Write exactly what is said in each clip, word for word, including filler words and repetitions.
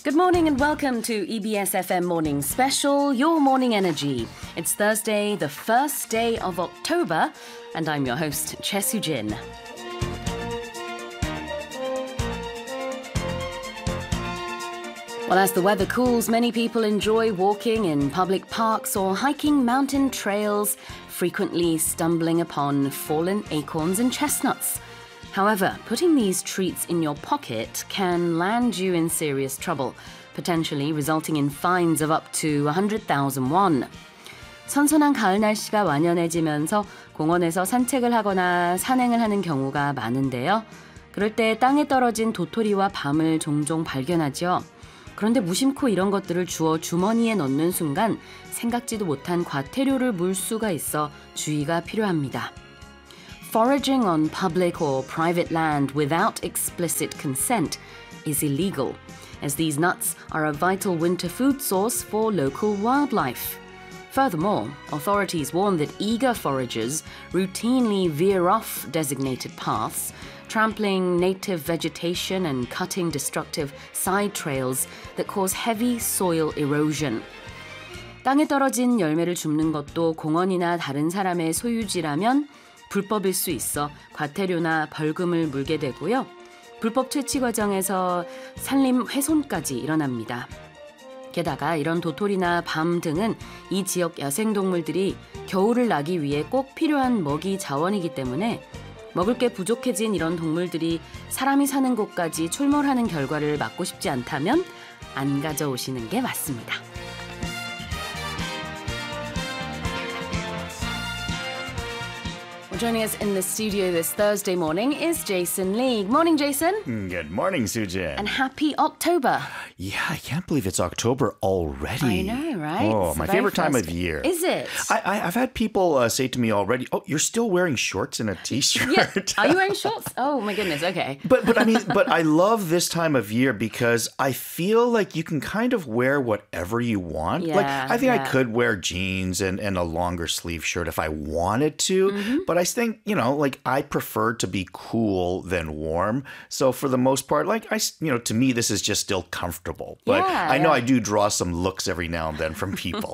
Good morning and welcome to E B S F M Morning Special, Your Morning Energy. It's Thursday, the first day of October, and I'm your host, Choi Soo-jin. Well, as the weather cools, many people enjoy walking in public parks or hiking mountain trails, frequently stumbling upon fallen acorns and chestnuts. However, putting these treats in your pocket can land you in serious trouble, potentially resulting in fines of up to one hundred thousand won. 선선한 가을 날씨가 완연해지면서 공원에서 산책을 하거나 산행을 하는 경우가 많은데요. 그럴 때 땅에 떨어진 도토리와 밤을 종종 발견하죠. 그런데 무심코 이런 것들을 주워 주머니에 넣는 순간 생각지도 못한 과태료를 물 수가 있어 주의가 필요합니다. Foraging on public or private land without explicit consent is illegal, as these nuts are a vital winter food source for local wildlife. Furthermore, authorities warn that eager foragers routinely veer off designated paths, trampling native vegetation and cutting destructive side trails that cause heavy soil erosion. 땅에 떨어진 열매를 줍는 것도 공원이나 다른 사람의 소유지라면 불법일 수 있어 과태료나 벌금을 물게 되고요. 불법 채취 과정에서 산림 훼손까지 일어납니다. 게다가 이런 도토리나 밤 등은 이 지역 야생동물들이 겨울을 나기 위해 꼭 필요한 먹이 자원이기 때문에 먹을 게 부족해진 이런 동물들이 사람이 사는 곳까지 출몰하는 결과를 막고 싶지 않다면 안 가져오시는 게 맞습니다. Joining us in the studio this Thursday morning is Jason Lee. Good morning, Jason. Good morning, Soo-jin. And happy October. Yeah, I can't believe it's October already. I know, right? Oh, It's my the very favorite time first- of year. Is it? I, I, I've had people uh, say to me already, oh, you're still wearing shorts and a t-shirt. Yeah. Are you wearing shorts? Oh, my goodness. Okay. But but I mean, but I love this time of year because I feel like you can kind of wear whatever you want. Yeah, like I think I yeah. could wear jeans and, and a longer sleeve shirt if I wanted to. Mm-hmm. But I think, you know, like I prefer to be cool than warm. So for the most part, like I, s- you know, to me, this is just still comfortable. But Yeah, I know yeah. I do draw some looks every now and then from people.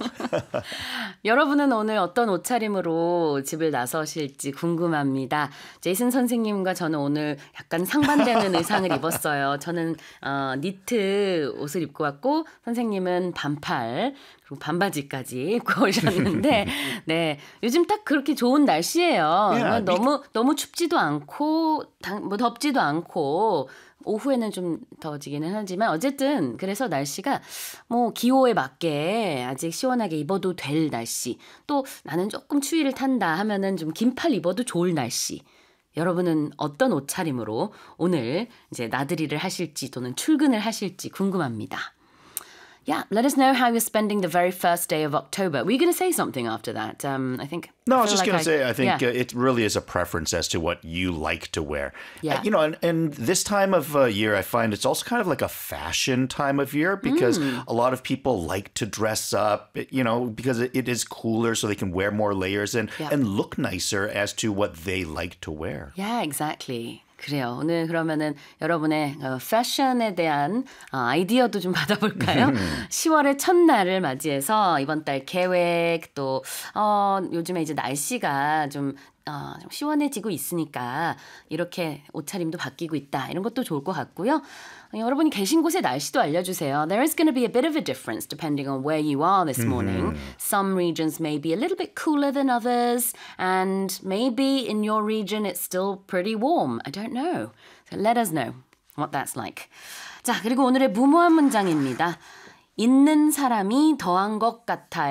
여러분은 오늘 어떤 옷차림으로 집을 나서실지 궁금합니다. 제이슨 선생님과 저는 오늘 약간 상반되는 의상을 입었어요. 저는 어, 니트 옷을 입고 왔고 선생님은 반팔 그리고 반바지까지 입고 오셨는데 네 요즘 딱 그렇게 좋은 날씨예요. Yeah, 너무 너무 춥지도 않고 당, 뭐 덥지도 않고 오후에는 좀 더워지기는 하지만 어쨌든 그래서 날씨가 뭐 기호에 맞게 아직 시원하게 입어도 될 날씨 또 나는 조금 추위를 탄다 하면은 좀 긴팔 입어도 좋을 날씨 여러분은 어떤 옷차림으로 오늘 이제 나들이를 하실지 또는 출근을 하실지 궁금합니다. Yeah, let us know how you're spending the very first day of October. Were you going to say something after that? Um, I think. No, I was feel just like going to say, I think yeah. uh, it really is a preference as to what you like to wear. Yeah. Uh, you know, and, and this time of uh, year, I find it's also kind of like a fashion time of year because Mm. a lot of people like to dress up, you know, because it, it is cooler so they can wear more layers and, Yeah. and look nicer as to what they like to wear. Yeah, exactly. 그래요. 오늘 그러면은 여러분의 어, 패션에 대한 어, 아이디어도 좀 받아볼까요? 시월의 첫날을 맞이해서 이번 달 계획 또 어, 요즘에 이제 날씨가 좀 어, 좀 시원해지고 있으니까 이렇게 옷차림도 바뀌고 있다. 이런 것도 좋을 것 같고요. 어, 여러분이 계신 곳의 날씨도 알려주세요. There is going to be a bit of a difference depending on where you are this morning. Some regions may be a little bit cooler than others and maybe in your region it's still pretty warm. I don't know. So let us know what that's like. 자, 그리고 오늘의 무모한 문장입니다. 있는 사람이 더한 것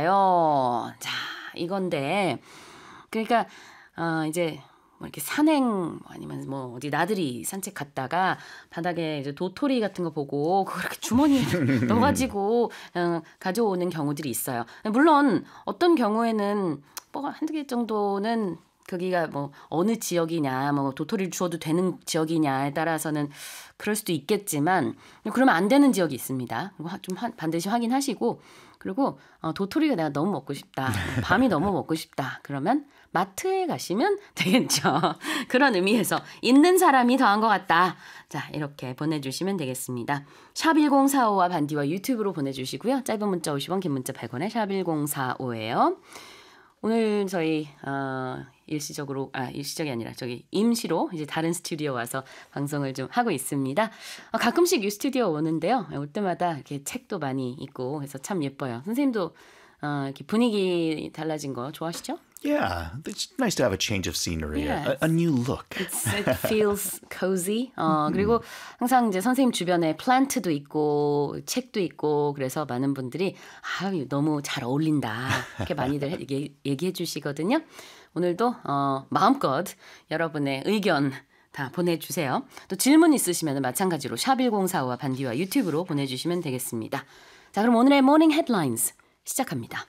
같아요. 자, 이건데 그러니까 어, 이제 뭐 이렇게 산행 아니면 뭐 어디 나들이 산책 갔다가 바닥에 이제 도토리 같은 거 보고 그걸 이렇게 주머니에 넣어가지고 어, 가져오는 경우들이 있어요. 물론 어떤 경우에는 뭐 한두 개 정도는 거기가 뭐 어느 지역이냐, 뭐 도토리를 주워도 되는 지역이냐에 따라서는 그럴 수도 있겠지만 그러면 안 되는 지역이 있습니다. 좀 하, 반드시 확인하시고 그리고 어, 도토리가 내가 너무 먹고 싶다, 밤이 너무 먹고 싶다. 그러면 마트에 가시면 되겠죠. 그런 의미에서 있는 사람이 더한 것 같다. 자, 이렇게 보내주시면 되겠습니다. 샵 일공사오와 반디와 유튜브로 보내주시고요. 짧은 문자 오십 원, 긴 문자 백 원에 샵 일공사오예요. 오늘 저희 어, 일시적으로 아 일시적이 아니라 저기 임시로 이제 다른 스튜디오 와서 방송을 좀 하고 있습니다. 어, 가끔씩 이 스튜디오 오는데요. 올 때마다 이렇게 책도 많이 있고 그래서 참 예뻐요. 선생님도 어, 이렇게 분위기 달라진 거 좋아하시죠? Yeah, it's nice to have a change of scenery, Yeah. a, a new look. It's, it feels cozy. 어, 그리고 항상 이제 선생님 주변에 플랜트도 있고 책도 있고 그래서 많은 분들이 아, 너무 잘 어울린다. 이렇게 많이들 얘기, 얘기해 주시거든요. 오늘도 어, 마음껏 여러분의 의견 다 보내주세요. 또 질문 있으시면 마찬가지로 샵 일공사오와 반디와 유튜브로 보내주시면 되겠습니다. 자, 그럼 오늘의 모닝 헤드라인스 시작합니다.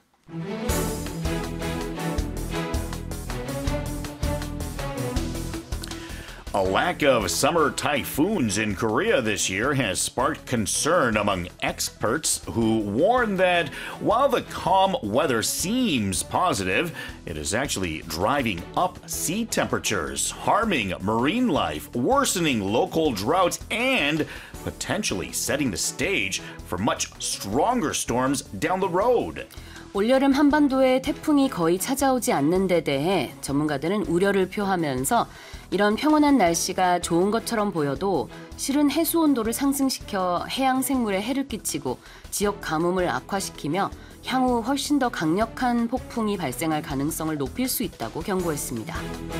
A lack of summer typhoons in Korea this year has sparked concern among experts who warn that while the calm weather seems positive, it is actually driving up sea temperatures, harming marine life, worsening local droughts, and potentially setting the stage for much stronger storms down the road. 올여름 한반도에 태풍이 거의 찾아오지 않는 데 대해 전문가들은 우려를 표하면서 이런 평온한 날씨가 좋은 것처럼 보여도 실은 해수 온도를 상승시켜 해양 생물에 해를 끼치고 지역 가뭄을 악화시키며 향후 훨씬 더 강력한 폭풍이 발생할 가능성을 높일 수 있다고 경고했습니다.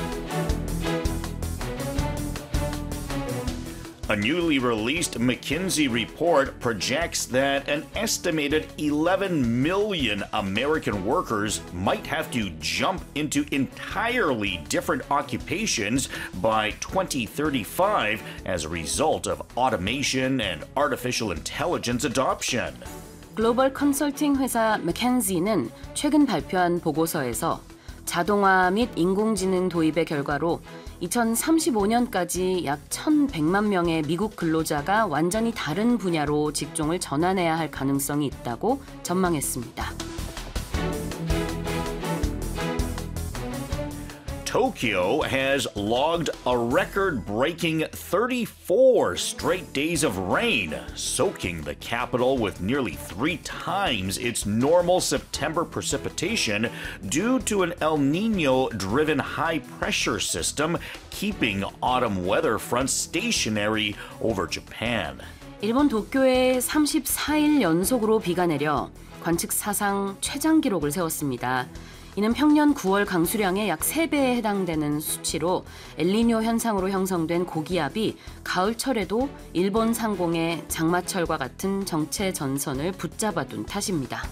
A newly released McKinsey report projects that an estimated eleven million American workers might have to jump into entirely different occupations by twenty thirty-five as a result of automation and artificial intelligence adoption. 글로벌 컨설팅 회사 맥켄지는 최근 발표한 보고서에서 자동화 및 인공지능 도입의 결과로 이천삼십오 년까지 약 천백만 명의 미국 근로자가 완전히 다른 분야로 직종을 전환해야 할 가능성이 있다고 전망했습니다. Tokyo has logged a record-breaking thirty-four straight days of rain, soaking the capital with nearly three times its normal September precipitation due to an El Niño-driven high-pressure system keeping autumn weather fronts stationary over Japan. 일본 도쿄에 삼십사 일 연속으로 비가 내려 관측 사상 최장 기록을 세웠습니다. 이는 평년 구월 강수량의 약 세 배에 해당되는 수치로 엘니뇨 현상으로 형성된 고기압이 가을철에도 일본 상공의 장마철과 같은 정체 전선을 붙잡아둔 탓입니다.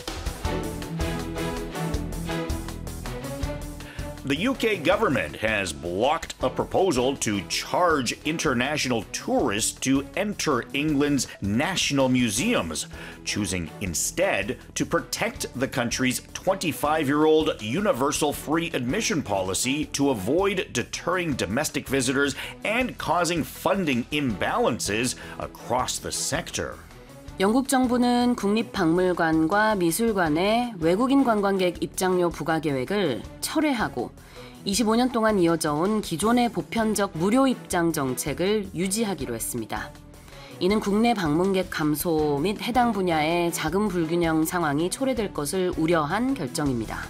The U K government has blocked a proposal to charge international tourists to enter England's national museums, choosing instead to protect the country's twenty-five-year-old universal free admission policy to avoid deterring domestic visitors and causing funding imbalances across the sector. 영국 정부는 국립박물관과 미술관의 외국인 관광객 입장료 부과 계획을 철회하고 이십오 년 동안 이어져 온 기존의 보편적 무료 입장 정책을 유지하기로 했습니다. 이는 국내 방문객 감소 및 해당 분야의 자금 불균형 상황이 초래될 것을 우려한 결정입니다.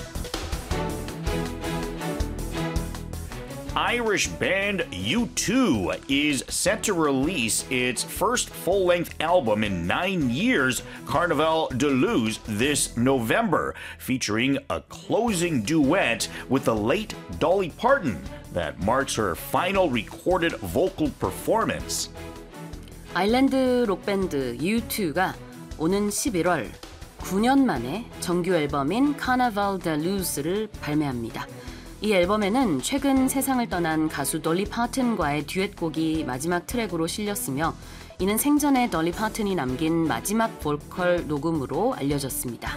Irish band U two is set to release its first full-length album in nine years, Carnaval de Luz, this November, featuring a closing duet with the late Dolly Parton that marks her final recorded vocal performance. 아일랜드 록밴드 U two가 오는 십일월 구 년 만에 정규 앨범인 Carnaval de Luz를 발매합니다. 이 앨범에는 최근 세상을 떠난 가수 dolly parton과의 듀엣곡이 마지막 트랙으로 실렸으며 이는 생전에 dolly parton이 남긴 마지막 보컬 녹음으로 알려졌습니다.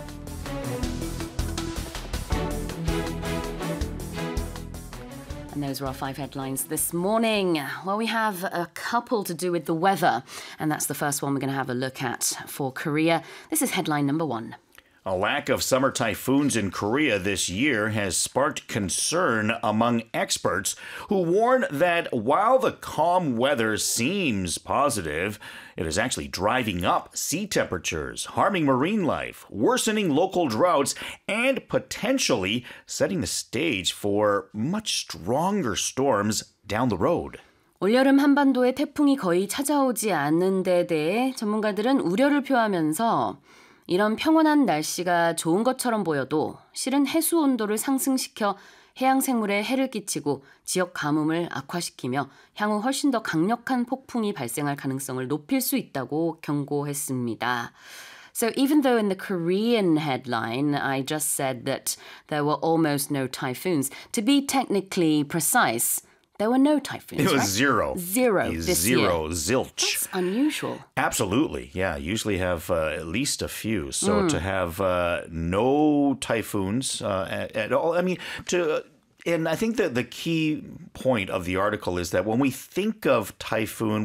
And those are our five headlines this morning. Well, we have a couple to do with the weather, and that's the first one we're going to have a look at for Korea. This is headline number one. A lack of summer typhoons in Korea this year has sparked concern among experts who warn that while the calm weather seems positive, it is actually driving up sea temperatures, harming marine life, worsening local droughts, and potentially setting the stage for much stronger storms down the road. 올여름 한반도에 태풍이 거의 찾아오지 않는 데 대해 전문가들은 우려를 표하면서 이런 평온한 날씨가 좋은 것처럼 보여도 실은 해수 온도를 상승시켜 해양 생물에 해를 끼치고 지역 가뭄을 악화시키며 향후 훨씬 더 강력한 폭풍이 발생할 가능성을 높일 수 있다고 경고했습니다. So even though in the Korean headline I just said that there were almost no typhoons, to be technically precise, there were no typhoons, It was right? zero. Zero this Zero, year. zilch. That's unusual. Absolutely. Yeah, usually have uh, at least a few. So mm. to have uh, no typhoons uh, at, at all, I mean, to... And I think that the key point of the article is that when we think of typhoon,